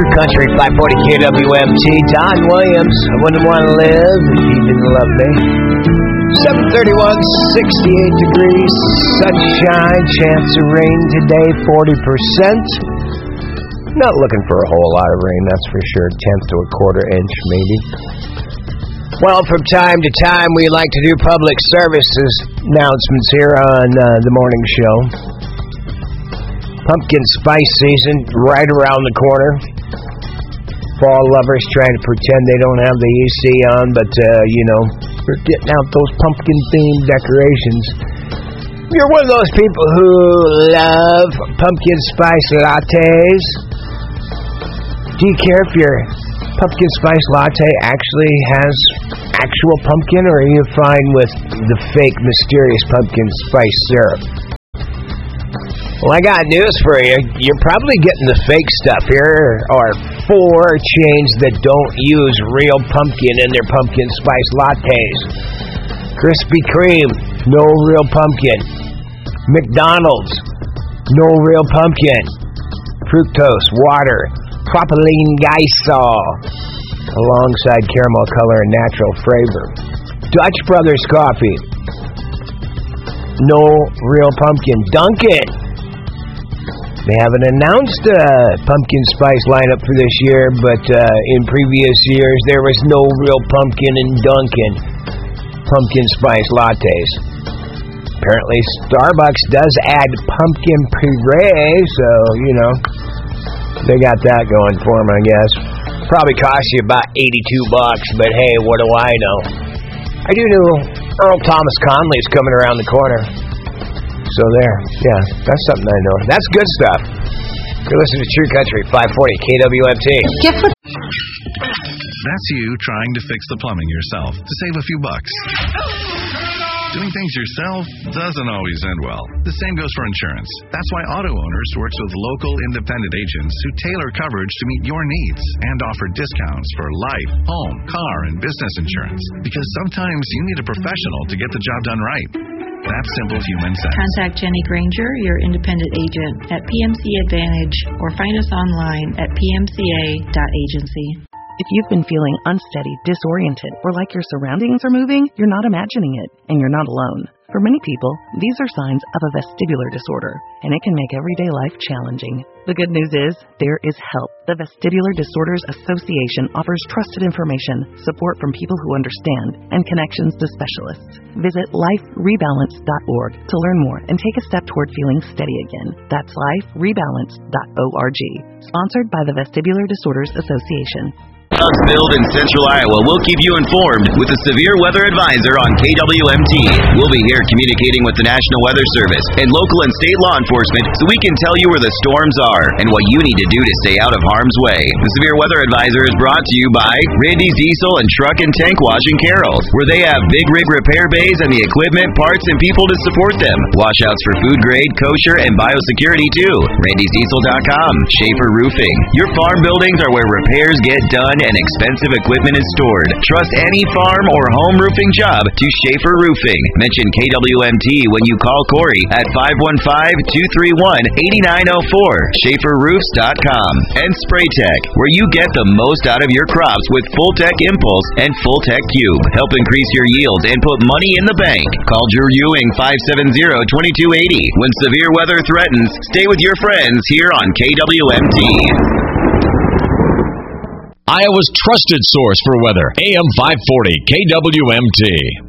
True Country 540 KWMT. Don Williams, I wouldn't want to live if you didn't love me. 7:31, 68 degrees, sunshine, chance of rain today, 40%. Not looking for a whole lot of rain, that's for sure. 1/10 to a quarter inch, maybe. Well, from time to time, we like to do public services announcements here on the morning show. Pumpkin spice season right around the corner. Fall lovers trying to pretend they don't have the AC on, but, we're getting out those pumpkin-themed decorations. You're one of those people who love pumpkin spice lattes. Do you care if your pumpkin spice latte actually has actual pumpkin, or are you fine with the fake, mysterious pumpkin spice syrup? Well, I got news for you. You're probably getting the fake stuff. Here are 4 chains that don't use real pumpkin in their pumpkin spice lattes. Krispy Kreme, no real pumpkin. McDonald's, no real pumpkin. Fructose, water, propylene glycol, alongside caramel color and natural flavor. Dutch Brothers Coffee, no real pumpkin. Dunkin', they haven't announced a pumpkin spice lineup for this year, but in previous years there was no real pumpkin in Dunkin' pumpkin spice lattes. Apparently Starbucks does add pumpkin puree, so, they got that going for them, I guess. Probably cost you about $82, but hey, what do I know? I do know Earl Thomas Conley's coming around the corner. So there, yeah, that's something I know. That's good stuff. You're listening to True Country 540 KWMT. That's you trying to fix the plumbing yourself to save a few bucks. Doing things yourself doesn't always end well. The same goes for insurance. That's why Auto Owners works with local independent agents who tailor coverage to meet your needs and offer discounts for life, home, car, and business insurance. Because sometimes you need a professional to get the job done right. That's simple human sense. Contact Jenny Granger, your independent agent, at PMC Advantage, or find us online at pmca.agency. If you've been feeling unsteady, disoriented, or like your surroundings are moving, you're not imagining it, and you're not alone. For many people, these are signs of a vestibular disorder, and it can make everyday life challenging. The good news is, there is help. The Vestibular Disorders Association offers trusted information, support from people who understand, and connections to specialists. Visit liferebalance.org to learn more and take a step toward feeling steady again. That's liferebalance.org. Sponsored by the Vestibular Disorders Association. Build in Central Iowa will keep you informed with a severe weather advisor on KWMT. We'll be here communicating with the National Weather Service and local and state law enforcement so we can tell you where the storms are and what you need to do to stay out of harm's way. The Severe Weather Advisor is brought to you by Randy's Diesel and Truck and Tank Wash in Carroll, where they have big rig repair bays and the equipment, parts, and people to support them. Washouts for food grade, kosher, and biosecurity too. Randy'sDiesel.com. Schaefer Roofing. Your farm buildings are where repairs get done and expensive equipment is stored. Trust any farm or home roofing job to Schaefer Roofing. Mention KWMT when you call Corey at 515-231-8904. SchaeferRoofs.com. And SprayTech, where you get the most out of your crops with Full-Tech Impulse and Full-Tech Cube. Help increase your yield and put money in the bank. Call Drew Ewing 570-2280. When severe weather threatens, stay with your friends here on KWMT. Iowa's trusted source for weather, AM 540 KWMT.